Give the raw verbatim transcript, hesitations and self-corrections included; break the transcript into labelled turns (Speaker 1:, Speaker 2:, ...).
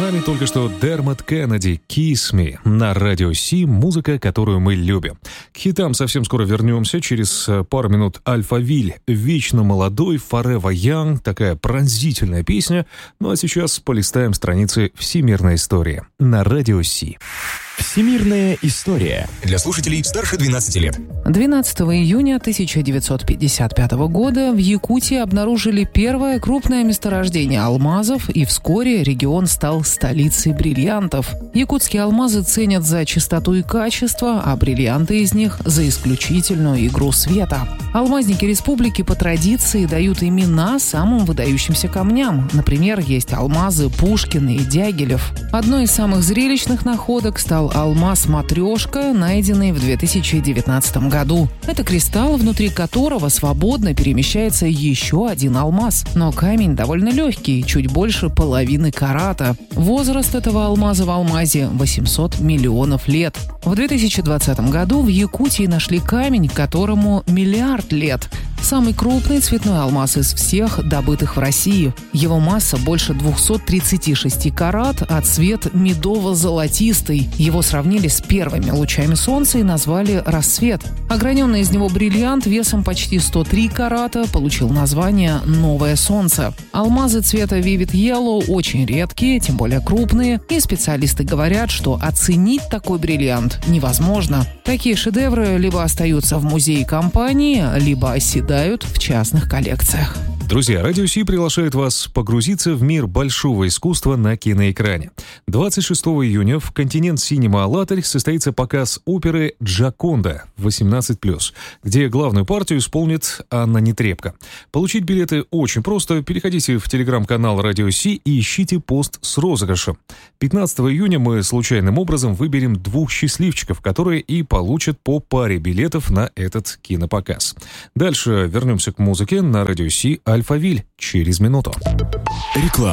Speaker 1: нами только что Дермот Кеннеди «Kiss Me» на Радио Си, музыка, которую мы любим. К хитам совсем скоро вернемся. Через пару минут Алфавиль «Вечно молодой», «Forever Young», такая пронзительная песня. Ну а сейчас полистаем страницы всемирной истории на Радио Си.
Speaker 2: Всемирная история для слушателей старше двенадцати лет.
Speaker 3: двенадцатого июня тысяча девятьсот пятьдесят пятого года в Якутии обнаружили первое крупное месторождение алмазов, и вскоре регион стал столицей бриллиантов. Якутские алмазы ценят за чистоту и качество, а бриллианты из них за исключительную игру света. Алмазники республики по традиции дают имена самым выдающимся камням. Например, есть алмазы Пушкина и Дягилев. Одной из самых зрелищных находок стал алмаз «Матрешка», найденный в две тысячи девятнадцатом году. Это кристалл, внутри которого свободно перемещается еще один алмаз. Но камень довольно легкий, чуть больше половины карата. Возраст этого алмаза в алмазе – восемьсот миллионов лет. В две тысячи двадцатом году в Якутии нашли камень, которому миллиард лет. Самый крупный цветной алмаз из всех, добытых в России. Его масса больше двухсот тридцати шести карат, а цвет медово-золотистый. Его сравнили с первыми лучами солнца и назвали «Рассвет». Ограненный из него бриллиант весом почти сто три карата получил название «Новое солнце». Алмазы цвета Vivid Yellow очень редкие, тем более крупные, и специалисты говорят, что оценить такой бриллиант невозможно. Такие шедевры либо остаются в музее компании, либо оседают в частных коллекциях.
Speaker 1: Друзья, Радио Си приглашает вас погрузиться в мир большого искусства на киноэкране. двадцать шестого июня в «Континент Синема Алатырь» состоится показ оперы «Джаконда» восемнадцать плюс, где главную партию исполнит Анна Нетребко. Получить билеты очень просто. Переходите в телеграм-канал Радио Си и ищите пост с розыгрышем. пятнадцатого июня мы случайным образом выберем двух счастливчиков, которые и получат по паре билетов на этот кинопоказ. Дальше вернемся к музыке на Радио Си. Алфавиль через минуту.
Speaker 2: Реклама.